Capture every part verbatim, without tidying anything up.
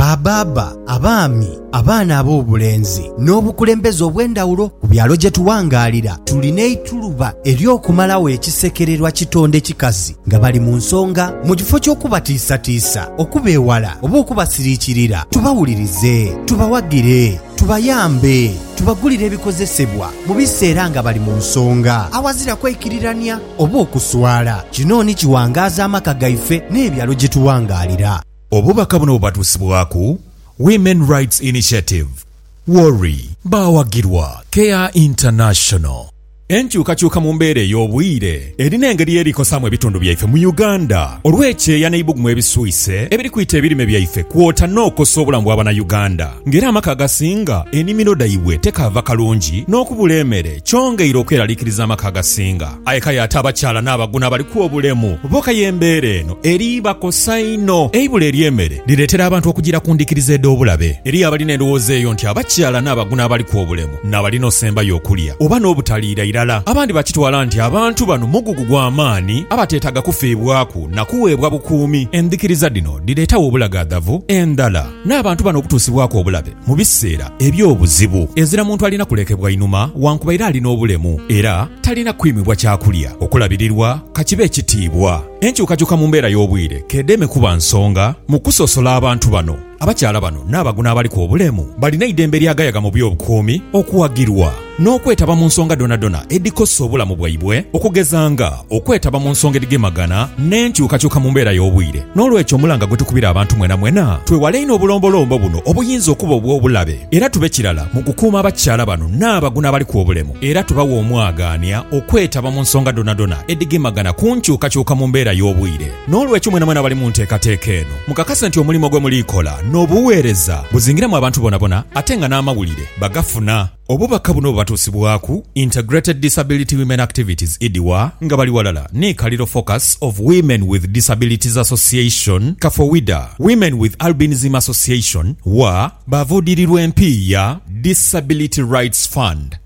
baababa, abaami, abaana ab'obulenzi n'obukulembeze obw'endawulo ku byalo gye tuwangaalira tulina eituluba ery'okumalawo ekisekererwa kitonde kikazi nga bali mu nsonga mu kifo ky'okubatiisatiisa okubeewala oba okubasiriikirira. Tubawulirize, tubawagire, tubayambe, tubagulire ebikozesebwa mu biseera nga bali mu nsonga awazira kwekirirania oba okuswala. Kino ni kiwangaaza amaka gaife n'ebyalo gye tuwangaalira. Obubaka buno bubatuusibwaku Women Rights Initiative, Worry, baawagirwa Care International. Enkyukakyuka mu mbeera ey'obwire erina engeri erikosamu ebitundu byaife mu Uganda olw'ekyeya n'ebibugumu ebiswise ebiri kuyita ebirime byaife kwota n'okosa obulamu bw'Abannayuganda, ng'era amaka agasinga ennimiro dayibwe tekaava kalungi n'okubula emmere kyongeire okweraliikiriza amaka agasinga. Ayekaya ate abakyala n'abaguna abaliko obulemu boka y'embeera eno eri bakosa ino. Eibula ery'emmere lireetera abantu okugira ku ndikiriza ed'obulabe eri abalina endowooza eyo nti abakyala n'abaguna abaliko obulemu n'abalina osembayo okulya oba n'obutaliira. Abandi bakitwala nti abantu bano mugugu gw'amaani abateetaga kufiibwaku na kuweebwa bukuumi. Endikiriza dino direetawo obulagaadavu endala n'abantu bano okutuusibwako obulabe mu biseera eby'obuzibu ezira muntu alina kulekebwa inuma wankuba era alina obulemu era talina kwimibwa kyakulya okulabirirwa kakibe ekitiibwa. Enkyukakyuka mu mbeera y'obwire kedeme kuba nsonga mu kusosola abantu bano. Abakyala bano n'abaguna abaliko obulemu balina eddembe lyagayaga mu by'obukuumi okuwagirwa n'okwetaba mu nsonga donadona edikosa obulamu bwaibwe okugezanga okwetaba mu nsonga edigemagana n'enkyukakyuka mu mbeera y'obwire. N'olwekyo omulanga gwe tukubira abantu mwena mwena twewale ino obulombolombo buno obuyinza okuba obw'obulabe era tube kirala mu kukuuma abakyala bano n'abaguna abaliko obulemu era tubawa omwagaania okwetaba mu nsonga donadona edigemagana ku nkyukakyuka mu mbeera y'obwire. N'olwekyo mwena mwena bali mu nteekateeka eno mukakase nti omulimo gwe mulikola n'obuweereza buzingiramu abantu bonabona ate nga n'amawulire bagafuna. Obubaka buno bubatuusibwaku Integrated Disability Women Activities I D W A nga bali walala ne Kaliro Focus of Women with Disabilities Association, Kafowida Women with Albinism Association wa bavudirirwa empiya Disability Rights Fund.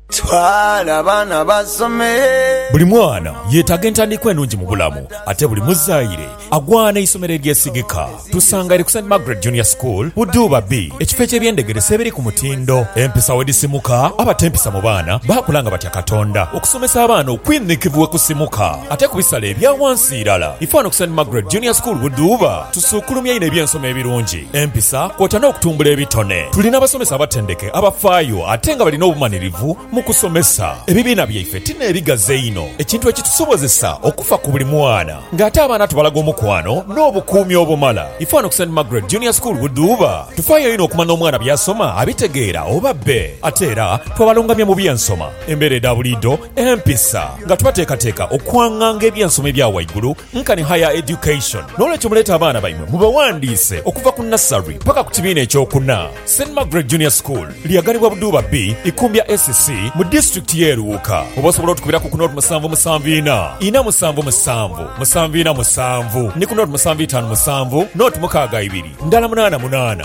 Twala bana basome. Buli mwana yeetaga entandikwa ennungi mu bulamu ate buli muzaayire agwana isomero eryesigika. Tusanga eri ku Saint Margaret Junior School Buduuba B ekifo eky'ebyendegeresa ebiri ku mutindo. Empisa wedisimuka abate empisa mu baana baakulanga batya Katonda okusomesa abaana okwinnikivu kusimuka ate ku bisala ebya wansi irala. Ifaano ku Saint Margaret Junior School Buduuba tusukulumya ino ebyensoma ebirungi empisa kwota n'okutumbula ebitone. Tulina abasomesa abatendeke abafaayo ate nga balina obumanirivu mu kusomesa. Ebibiina byaife tina ebigaze ino ekintu ekitusobozesa okufa ku buli mwana ng'ate abaana tubalaga omukwano n'obukuumi obumala. Ifaano ku Saint Margaret Junior School Buduuba tufaayo ino okumanya omwana byasoma abitegeera oba bbe ate era twabalungamya mu byensoma embeera eda bulido empisa nga tubateekateeka okwaŋŋanga ebyensoma ebya waigulu nka ne higher education. N'olwekyo muleeta abaana baimwe mubawandiise okuva ku nursery paka ku kibiina ekyokuna. Saint Margaret Junior School lyagalibwa Buduuba B ikumbya S C mu district y'Eruuka. Oba osobola otukubira ku kunoti musanvu musanvu ina ina musanvu musanvu musanvu ina musanvu ne kunoti musanvu itaano musanvu noti mukaaga ibiri ndala munaana munaana.